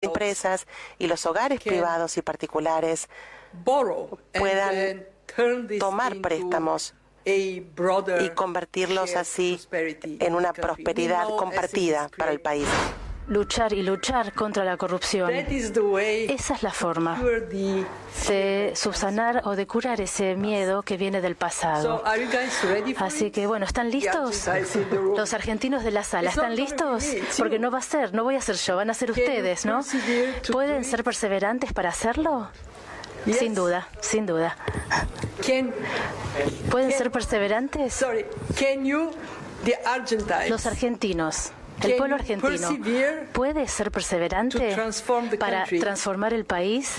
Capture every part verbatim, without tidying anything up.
empresas y los hogares privados y particulares puedan tomar préstamos y convertirlos así en una prosperidad compartida para el país. Luchar y luchar contra la corrupción. Esa es la forma de subsanar o de curar ese miedo que viene del pasado. Así que, bueno, ¿están listos? Los argentinos de la sala, ¿están listos? Porque no va a ser, no voy a ser yo, van a ser ustedes, ¿no? ¿Pueden ser perseverantes para hacerlo? Sin duda, sin duda. ¿Pueden ser perseverantes? Los argentinos. El pueblo argentino puede ser perseverante para transformar el país.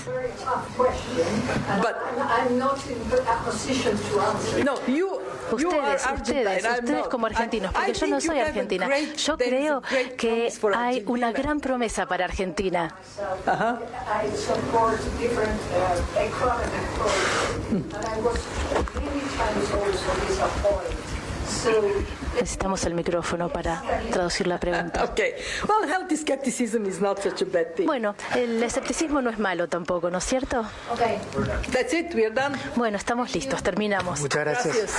Ustedes, ustedes, ustedes como argentinos, porque yo no soy argentina. Yo creo que hay una gran promesa para Argentina. Necesitamos el micrófono para traducir la pregunta. Bueno, el escepticismo no es malo tampoco, ¿no es cierto? Bueno, estamos listos, terminamos. Muchas gracias.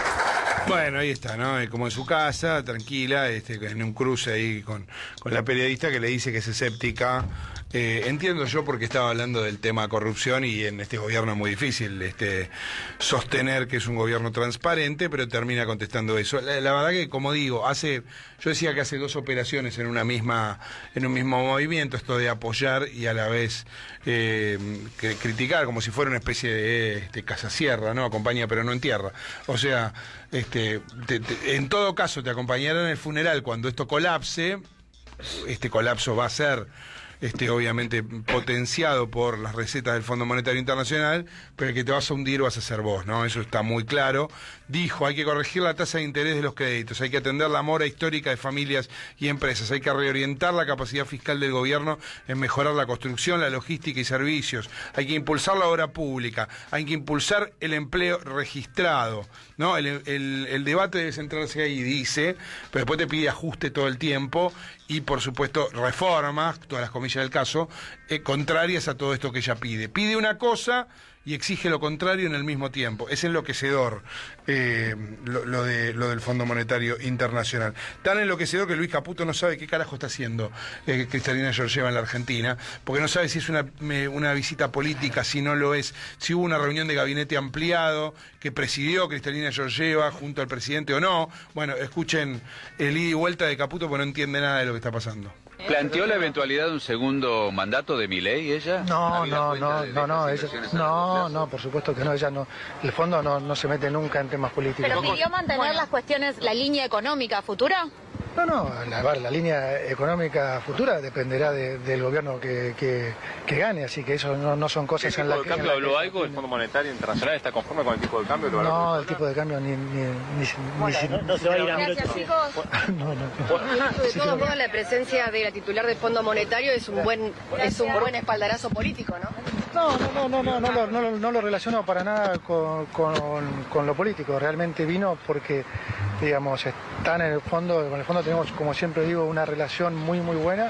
Bueno, ahí está, ¿no? Como en su casa, tranquila, este, en un cruce ahí con, con la periodista que le dice que es escéptica. Eh, entiendo yo porque estaba hablando del tema corrupción y en este gobierno es muy difícil este, sostener que es un gobierno transparente, pero termina contestando eso. La, la verdad que, como digo, hace, yo decía que hace dos operaciones en una misma, en un mismo movimiento, esto de apoyar y a la vez eh, que, criticar, como si fuera una especie de este, casasierra, ¿no? Acompaña pero no entierra. O sea, este, te, te, en todo caso te acompañarán en el funeral cuando esto colapse. Este colapso va a ser Este, obviamente potenciado por las recetas del Fondo Monetario Internacional, pero el que te vas a hundir vas a ser vos, ¿no? Eso está muy claro. Dijo, hay que corregir la tasa de interés de los créditos, hay que atender la mora histórica de familias y empresas, hay que reorientar la capacidad fiscal del gobierno en mejorar la construcción, la logística y servicios, hay que impulsar la obra pública, hay que impulsar el empleo registrado, ¿no? El, el, el debate debe centrarse ahí, dice, pero después te pide ajuste todo el tiempo y, por supuesto, reformas, todas las comillas del caso, eh, contrarias a todo esto que ella pide. Pide una cosa y exige lo contrario en el mismo tiempo. Es enloquecedor eh, lo, lo, de, lo del Fondo Monetario Internacional. Tan enloquecedor que Luis Caputo no sabe qué carajo está haciendo eh, Cristalina Georgieva en la Argentina, porque no sabe si es una, me, una visita política, si no lo es, si hubo una reunión de gabinete ampliado que presidió Cristalina Georgieva junto al presidente o no. Bueno, escuchen el ida y vuelta de Caputo porque no entiende nada de lo que está pasando. ¿Planteó la eventualidad de un segundo mandato de Milei ella? No, no, no, no, no, ella, no, no, por supuesto que no, ella no, el fondo no, no se mete nunca en temas políticos. ¿Pero pidió mantener bueno. las cuestiones, la línea económica futura? No, no, la, la línea económica futura dependerá de, del gobierno que, que, que gane, así que eso no, no son cosas en las que... ¿El tipo de cambio habló algo? ¿El Fondo Monetario Internacional está conforme con el tipo de cambio? ¿Lo no, el tipo de cambio ni... ni, ni, bueno, ni no, no se va a ir a Gracias, chicos. no, no, no. De todos modos, la presencia de la titular del Fondo Monetario es un buen es un buen espaldarazo político, ¿no? No, no, no, no, no, no, no, no, no lo relaciono para nada con, con, con lo político. Realmente vino porque, digamos, están en el fondo, con el fondo tenemos, como siempre digo, una relación muy, muy buena.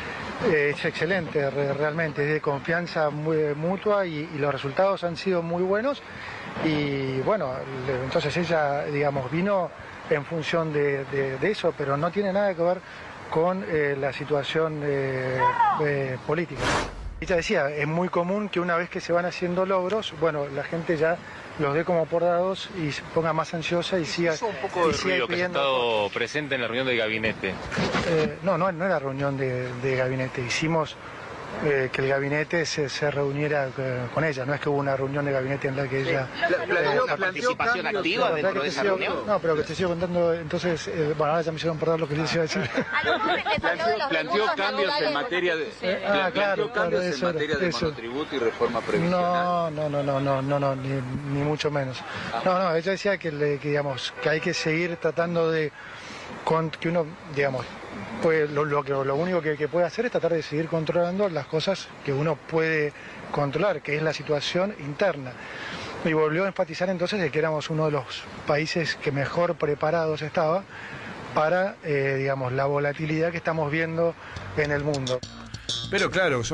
Eh, es excelente, re, realmente, es de confianza muy mutua y, y los resultados han sido muy buenos. Y bueno, le, entonces ella, digamos, vino en función de, de, de eso, pero no tiene nada que ver con eh, la situación eh, eh, política. Ella decía, es muy común que una vez que se van haciendo logros, bueno, la gente ya los dé como por dados y se ponga más ansiosa y siga... Hizo un poco de ruido que ha estado presente en la reunión de gabinete. Eh, no, no, no era reunión de, de gabinete, hicimos... Eh, que el gabinete se, se reuniera eh, con ella, no es que hubo una reunión de gabinete en la que ella... Sí. Eh, ¿Planteó una participación activa no, dentro de esa sigo, reunión? No, pero que te sigo contando, entonces, eh, bueno, ahora ya me hicieron perder lo que les iba a decir. Planteó, planteó cambios en materia de... Eh, ah, claro, cambios claro, eso, en materia de eso. monotributo y reforma previsional. No, no, no, no, no, no, no ni, ni mucho menos. No, no, ella decía que, le, que, digamos, que hay que seguir tratando de... Con, que uno, digamos, pues lo, lo, lo único que, que puede hacer es tratar de seguir controlando las cosas que uno puede controlar, que es la situación interna. Y volvió a enfatizar entonces de que éramos uno de los países que mejor preparados estaba para, eh, digamos, la volatilidad que estamos viendo en el mundo. Pero claro,